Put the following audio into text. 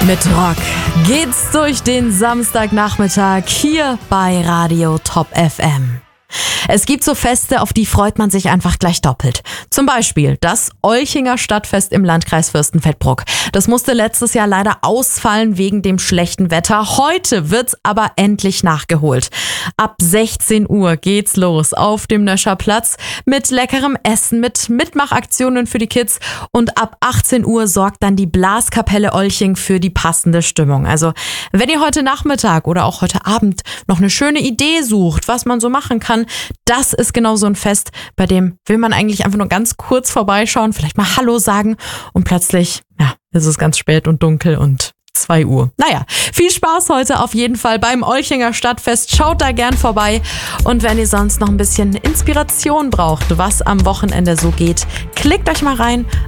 Mit Rock geht's durch den Samstagnachmittag hier bei Radio Top FM. Es gibt so Feste, auf die freut man sich einfach gleich doppelt. Zum Beispiel das Olchinger Stadtfest im Landkreis Fürstenfeldbruck. Das musste letztes Jahr leider ausfallen wegen dem schlechten Wetter. Heute wird's aber endlich nachgeholt. Ab 16 Uhr geht's los auf dem Nöscherplatz mit leckerem Essen, mit Mitmachaktionen für die Kids und ab 18 Uhr sorgt dann die Blaskapelle Olching für die passende Stimmung. Also wenn ihr heute Nachmittag oder auch heute Abend noch eine schöne Idee sucht, was man so machen kann, das ist genau so ein Fest, bei dem will man eigentlich einfach nur ganz kurz vorbeischauen, vielleicht mal Hallo sagen und plötzlich, ist es ganz spät und dunkel und 2 Uhr. Naja, viel Spaß heute auf jeden Fall beim Olchinger Stadtfest. Schaut da gern vorbei. Und wenn ihr sonst noch ein bisschen Inspiration braucht, was am Wochenende so geht, klickt euch mal rein